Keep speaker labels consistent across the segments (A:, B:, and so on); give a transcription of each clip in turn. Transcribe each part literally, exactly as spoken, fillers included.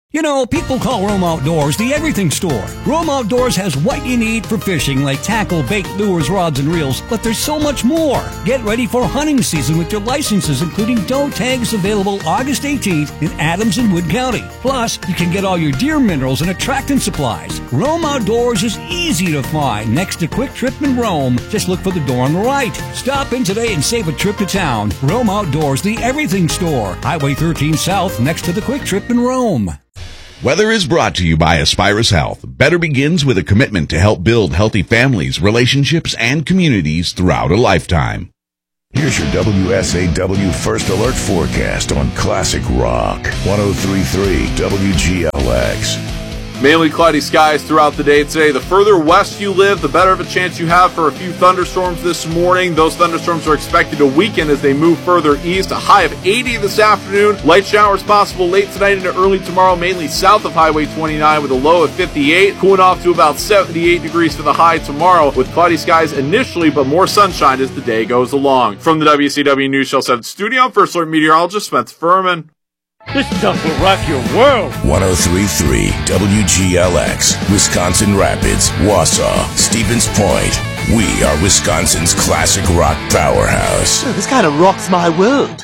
A: You know, people call Rome Outdoors the everything store. Rome Outdoors has what you need for fishing, like tackle, bait, lures, rods, and reels, but there's so much more. Get ready for hunting season with your licenses, including doe tags, available August eighteenth in Adams and Wood County. Plus, you can get all your deer minerals and attractant supplies. Rome Outdoors is easy to find next to Quick Trip in Rome. Just look for the door on the right. Stop in today and save a trip to town. Rome Outdoors, the everything store. Highway thirteen South, next to the Quick Trip in Rome.
B: Weather is brought to you by Aspirus Health. Better begins with a commitment to help build healthy families, relationships, and communities throughout a lifetime.
C: Here's your W S A W First Alert forecast on Classic Rock. one oh three point three W G L X.
D: Mainly cloudy skies throughout the day today. The further west you live, the better of a chance you have for a few thunderstorms this morning. Those thunderstorms are expected to weaken as they move further east. A high of eighty this afternoon. Light showers possible late tonight into early tomorrow, mainly south of Highway twenty-nine with a low of fifty-eight. Cooling off to about seventy-eight degrees for the high tomorrow with cloudy skies initially, but more sunshine as the day goes along. From the W C W News Channel seven studio, I'm First Alert meteorologist Spencer Furman.
E: This stuff will rock your world.
C: one oh three point three W G L X, Wisconsin Rapids, Wausau, Stevens Point. We are Wisconsin's classic rock powerhouse.
F: Oh, this kind of rocks my world.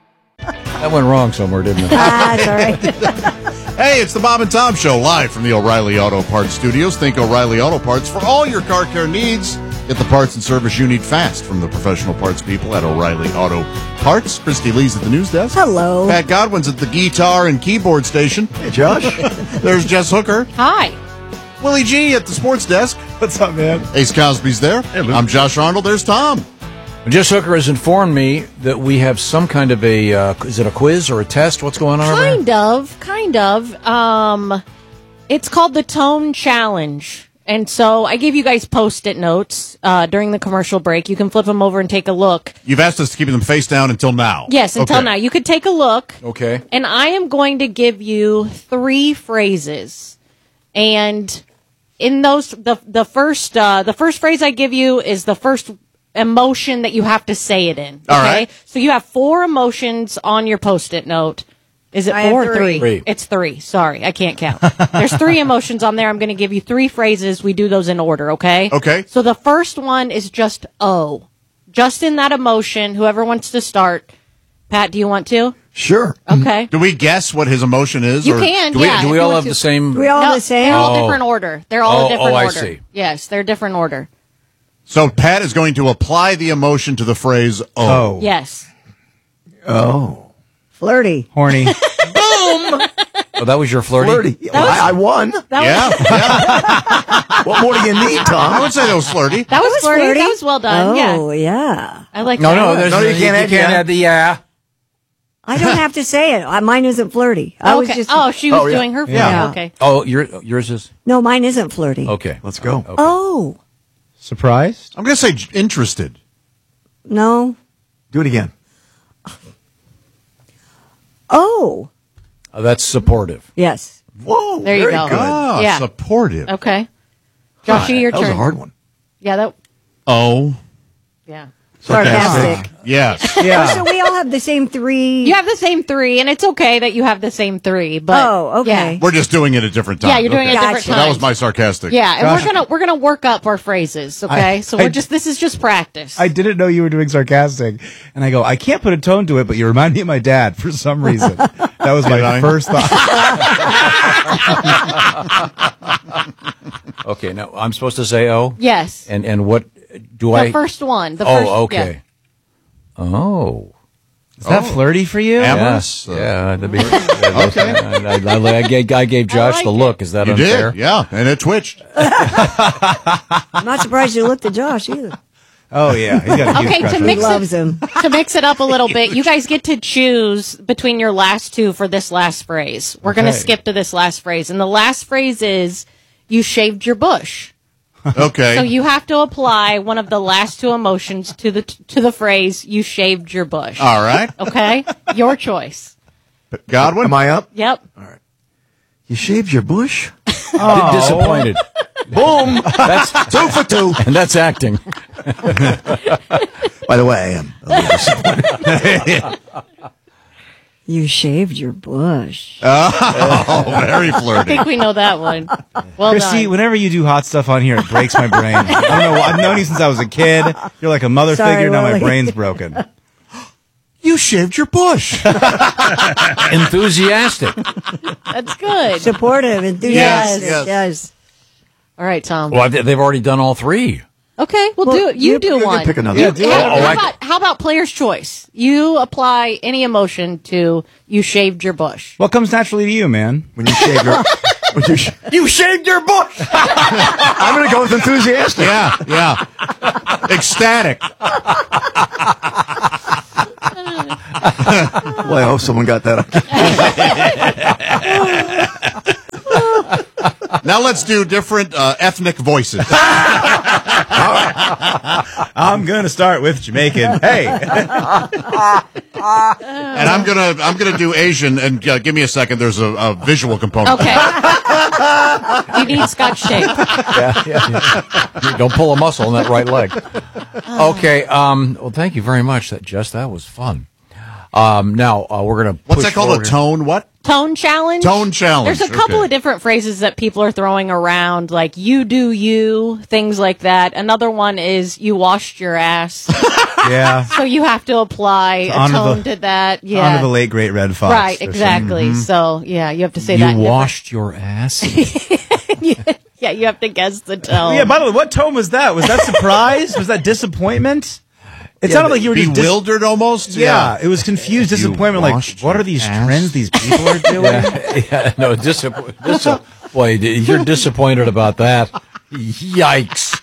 G: That went wrong somewhere, didn't it?
H: Ah, sorry.
I: Hey, it's the Bob and Tom Show, live from the O'Reilly Auto Parts Studios. Think O'Reilly Auto Parts for all your car care needs. Get the parts and service you need fast from the professional parts people at O'Reilly Auto Parts. Christy Lee's at the news desk.
H: Hello.
I: Pat Godwin's at the guitar and keyboard station.
F: Hey, Josh.
I: There's Jess Hooker.
J: Hi.
I: Willie G at the sports desk.
F: What's up, man?
I: Ace Cosby's there.
F: Hey, Luke.
I: I'm Josh Arnold. There's Tom.
G: Jess Hooker has informed me that we have some kind of a, uh, is it a quiz or a test? What's going on over there?
J: Kind of, kind of. Um, it's called the Tone Challenge. And so I gave you guys Post-it notes uh, during the commercial break. You can flip them over and take a look.
I: You've asked us to keep them face down until now.
J: Yes, until
I: Okay.
J: now. You could take a look.
G: Okay.
J: And I am going to give you three phrases. And in those, the the first uh, the first phrase I give you is the first emotion that you have to say it in. Okay?
I: All right.
J: So you have four emotions on your Post-it note. Is it
H: I
J: four
H: have
J: or three?
H: three.
G: Three.
J: It's three. Sorry, I can't count. There's three emotions on there. I'm going to give you three phrases. We do those in order, okay?
I: Okay.
J: So the first one is just O. Just in that emotion, whoever wants to start. Pat, do you want to?
F: Sure.
J: Okay.
I: Do we guess what his emotion is?
J: You
I: or
J: can,
G: Do we,
J: yeah.
G: do
J: if
G: we
J: you
G: all
J: want
G: have
J: to.
G: the same?
H: We all
J: No,
H: the same?
J: They're all
G: Oh.
J: different order. They're all
G: Oh,
J: a different
G: oh, I
J: order.
G: see.
J: Yes, they're different order.
I: So Pat is going to apply the emotion to the phrase "oh."
J: Yes.
F: Oh.
H: Flirty.
F: Horny.
G: Oh, that was your flirty?
F: Flirty. Well, I, I won.
J: That
I: Yeah,
J: was,
I: yeah.
F: What more do you need,
I: I
F: Tom?
I: would say that was flirty.
J: that was,
H: was
J: flirty.
H: flirty.
J: That was well done.
H: Oh,
J: Yeah.
H: yeah.
J: I like
G: No,
J: that.
G: no, there's,
F: No, you can't add yeah.
G: add the yeah.
H: I don't have to say it. Uh, Mine isn't flirty. I was
J: Okay.
H: just.
J: Oh, she was
F: Oh, yeah.
J: doing her.
I: Yeah.
J: Okay.
G: Oh, your, yours is?
H: No, mine isn't flirty.
G: Okay.
F: Let's go.
G: Okay.
H: Oh,
E: Surprised?
I: I'm going to say j- interested.
H: no.
F: Do it again.
H: Oh,
G: Oh, that's supportive.
H: yes.
F: Whoa.
J: There you
F: very
J: go.
F: Good.
I: Ah,
J: Yeah.
I: supportive.
J: Okay.
F: God,
J: Joshy, your
F: that
J: turn.
F: was a hard one.
J: Yeah. That.
I: Oh,
J: Yeah.
H: Sarcastic.
I: yes.
E: Yeah.
H: So we all have the same three.
J: You have the same three, and it's okay that you have the same three. But
H: Oh, okay.
J: Yeah,
I: We're just doing it at different times.
J: yeah you're doing
I: Okay.
J: it at different
H: Gotcha.
J: times.
I: That was my sarcastic.
J: Yeah, and
E: Gosh.
J: we're gonna we're gonna work up our phrases. Okay,
E: I-
J: so we're
E: I-
J: just this is just practice.
E: I didn't know you were doing sarcastic. And I go, I can't put a tone to it, but you remind me of my dad for some reason. That was my
I: I?
E: first thought.
G: Okay, now I'm supposed to say oh?
J: yes.
G: And and what do
J: The
G: I?
J: first one. The first.
G: Oh, okay. Oh.
E: Is that flirty for you?
I: Amorous?
G: Yes. Yeah. that'd be- okay. I, I, I, I gave, I gave Josh
J: like
G: the
J: it.
G: look. Is that
I: You
G: unfair?
I: did, yeah, and it twitched.
H: I'm not surprised you looked at Josh either.
E: Oh, yeah. He's got a huge
J: Okay,
E: crush
J: to
E: on
H: He
J: mix
E: you.
J: it-
H: loves him.
J: To mix it up a little bit, you guys get to choose between your last two for this last phrase. We're going to
E: Okay.
J: skip to this last phrase, and the last phrase is "you shaved your bush."
I: Okay.
J: So you have to apply one of the last two emotions to the to the phrase "you shaved your bush."
I: All right.
J: Okay, your choice.
I: Godwin?
F: Am I up?
J: Yep.
F: You shaved your bush?
G: Oh. Disappointed.
F: Boom.
G: That's
F: Two for two.
G: and that's acting.
F: By the way, I am a little disappointed.
H: You shaved your bush.
I: Oh, very
J: I
I: flirty.
J: think we know that one. Well
E: Christy,
J: done.
E: whenever you do hot stuff on here, it breaks my brain. I don't know. I've known you since I was a kid. You're like a mother
H: Sorry,
E: figure. Now my
H: Willie.
E: brain's broken.
I: You shaved your bush.
G: Enthusiastic.
J: That's good.
H: Supportive, enthusiastic.
I: Yes,
H: Yes.
J: All right, Tom.
G: Well, they- they've already done all three.
J: Okay, we'll,
H: Well,
J: do it. You,
H: you-
J: do
H: you can
J: one.
F: pick another
J: You-
F: one.
E: do
J: how,
E: it.
J: how
G: Oh, I-
J: about, how about player's choice? You apply any emotion to you shaved your bush.
E: What comes naturally to you, man?
F: When you shave your, when you, sh-
G: You shaved your bush.
F: I'm going to go with enthusiastic.
I: Yeah, yeah. Ecstatic.
F: Well, I hope someone got that.
I: Now let's do different uh, ethnic voices.
E: I'm gonna start with Jamaican. Hey,
I: And I'm gonna I'm gonna do Asian. And uh, give me a second. There's a, a visual component.
J: Okay. You need Scotch tape.
G: yeah, yeah, yeah. Don't pull a muscle in that right leg. Okay. Um, well, thank you very much. That Jess, that was fun. Um, now uh, we're gonna.
I: What's
G: push
I: that called?
G: forward
I: A
G: here.
I: tone? What?
J: Tone challenge.
I: Tone challenge.
J: There's a couple
I: Okay.
J: of different phrases that people are throwing around, like "you do you," things like that. Another one is "you washed your ass,"
E: yeah.
J: so you have to apply a
E: honor
J: tone
E: the-
J: to that.
E: Honor
J: Yeah,
E: the late great Red Fox.
J: right,
E: There's
J: exactly.
E: some-
J: So yeah, you have to say
G: You
J: that. in different-
G: washed your ass.
J: Yeah, you have to guess the tone.
E: Yeah. By the way, what tone was that? Was that surprise? Was that disappointment? It sounded like you were just dis-
I: bewildered almost.
E: yeah, it was confused disappointment. Like,
I: washed
E: what are
I: your
E: these
I: ass?
E: trends these people are doing?
G: yeah, yeah, no, disappointed. Dis- boy, you're disappointed about that. Yikes.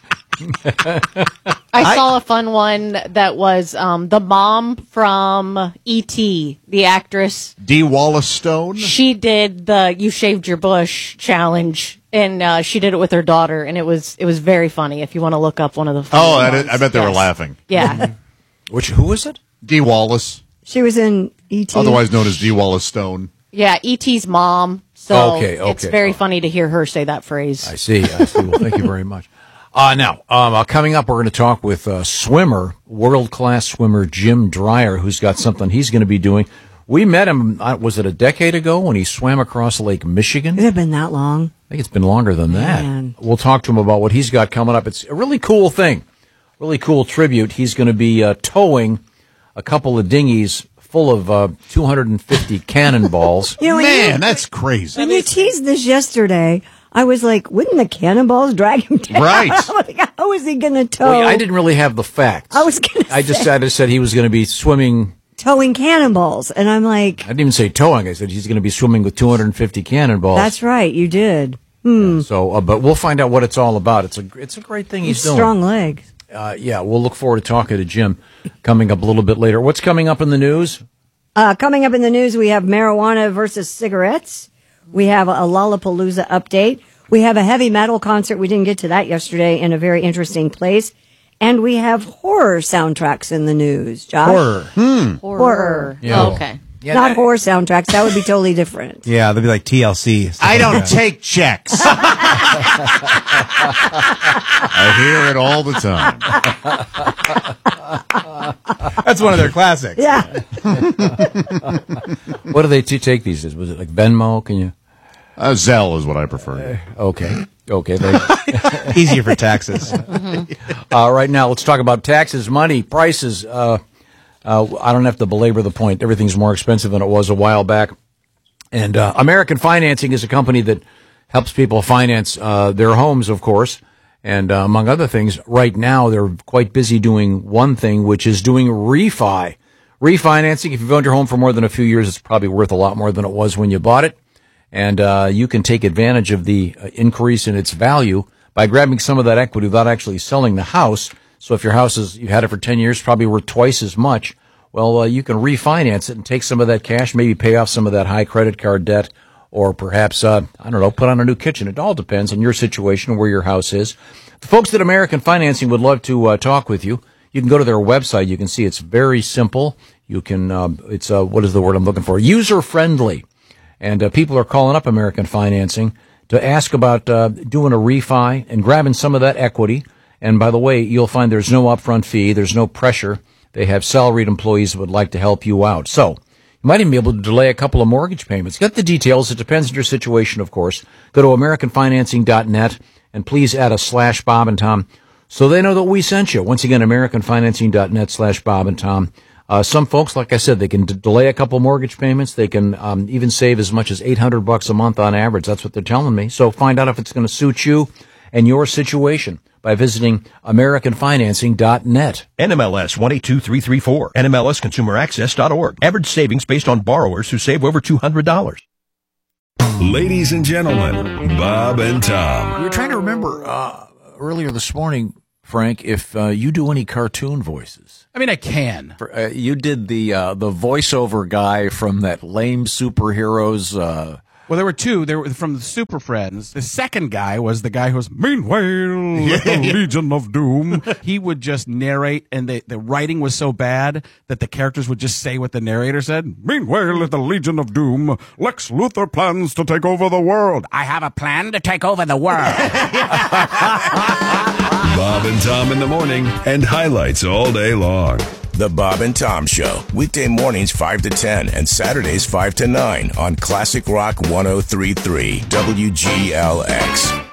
J: I saw a fun one that was um, the mom from E T, the actress.
I: D. Wallace Stone.
J: She did the "you shaved your bush" challenge, and uh, she did it with her daughter, and it was it was very funny. If you want to look up one of the funny
I: Oh, I,
J: ones.
I: did- I bet they were
J: Yes.
I: laughing.
J: Yeah,
G: Which? Who is it?
I: D. Wallace,
H: She was in E T.
I: otherwise known as D. Wallace Stone.
J: yeah. E T's mom. So
G: Okay, okay.
J: it's very funny to hear her say that phrase.
G: I see. I see. Well, thank you very much. Uh, now, um, uh, coming up, we're going to talk with uh, swimmer, world-class swimmer Jim Dreyer, who's got something he's going to be doing. We met him, uh, was it a decade ago, when he swam across Lake Michigan?
H: Has it been that long?
G: I think it's been longer than that.
H: Man.
G: We'll talk to him about what he's got coming up. It's a really cool thing, really cool tribute. He's going to be uh, towing a couple of dinghies full of uh, two hundred fifty cannonballs.
H: You know, when
I: Man,
H: you,
I: that's crazy.
H: when you teased this yesterday, I was like, wouldn't the cannonballs drag him down?
I: Right.
H: I'm like, how is he going to tow?
G: Well, I didn't really have the facts.
H: I was gonna
G: I just
H: say.
G: I just said he was going to be swimming.
H: Towing cannonballs. And I'm like,
G: I didn't even say towing. I said he's going to be swimming with two hundred fifty cannonballs.
H: that's right, you did. Hmm.
G: So, uh, but we'll find out what it's all about. It's a it's a great thing he's doing.
H: Strong leg.
G: Uh, yeah, we'll look forward to talking to Jim coming up a little bit later. What's coming up in the news?
H: Uh, coming up in the news, we have marijuana versus cigarettes. We have a Lollapalooza update. We have a heavy metal concert. We didn't get to that yesterday in a very interesting place. And we have horror soundtracks in the news, Josh.
E: Horror.
J: Horror.
H: Horror.
G: Yeah.
J: Oh, okay.
G: Yeah,
H: Not
G: that-
H: horror soundtracks. That would be totally different.
E: Yeah, they'd be like T L C. stuff
I: I
E: like
I: don't
E: that.
I: take checks. I hear it all the time.
E: That's one of their classics.
H: Yeah.
G: What do they t- take these days? Was it like Venmo? Can you?
I: Uh, Zelle is what I prefer.
G: Okay. Okay. They,
E: Easier for taxes.
G: uh, right now, let's talk about taxes, money, prices. Uh, uh, I don't have to belabor the point. Everything's more expensive than it was a while back. And uh, American Financing is a company that helps people finance uh, their homes, of course. And uh, among other things, right now they're quite busy doing one thing, which is doing refi. Refinancing, if you've owned your home for more than a few years, it's probably worth a lot more than it was when you bought it. And uh, you can take advantage of the uh, increase in its value by grabbing some of that equity without actually selling the house. So if your house is, you've had it for ten years, probably worth twice as much, well, uh, you can refinance it and take some of that cash, maybe pay off some of that high credit card debt, or perhaps, uh, I don't know, put on a new kitchen. It all depends on your situation, where your house is. The folks at American Financing would love to uh, talk with you. You can go to their website. You can see it's very simple. You can, um, it's, uh, what is the word I'm looking for? User-friendly. And uh, people are calling up American Financing to ask about uh, doing a refi and grabbing some of that equity. And by the way, you'll find there's no upfront fee. There's no pressure. They have salaried employees that would like to help you out. So You might even be able to delay a couple of mortgage payments. Get the details. It depends on your situation, of course. Go to American Financing dot net and please add a slash Bob and Tom so they know that we sent you. Once again, American Financing dot net slash Bob and Tom. Uh, some folks, like I said, they can d- delay a couple mortgage payments. They can um, even save as much as eight hundred bucks a month on average. That's what they're telling me. So find out if it's going to suit you and your situation by visiting American Financing dot net.
K: N M L S one eight two three three four, N M L S consumer access dot org. Average savings based on borrowers who save over two hundred dollars.
C: Ladies and gentlemen, Bob and Tom.
G: We were trying to remember uh, earlier this morning, Frank, if uh, you do any cartoon voices.
L: I mean, I can.
G: For, uh, you did the uh, the voiceover guy from that lame superheroes. Uh,
L: Well, there were two. There were from the Super Friends. The second guy was the guy who was, meanwhile, the Legion of Doom. He would just narrate, and the, the writing was so bad that the characters would just say what the narrator said. Meanwhile, at the Legion of Doom, Lex Luthor plans to take over the world. I have a plan to take over the world.
C: Bob and Tom in the morning and highlights all day long. The Bob and Tom Show, weekday mornings five to ten and Saturdays five to nine on Classic Rock one oh three point three W G L X.